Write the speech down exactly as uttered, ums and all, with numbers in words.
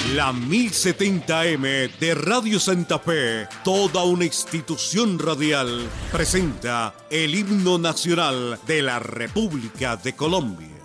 La mil setenta M de Radio Santa Fe, toda una institución radial, presenta el himno nacional de la República de Colombia.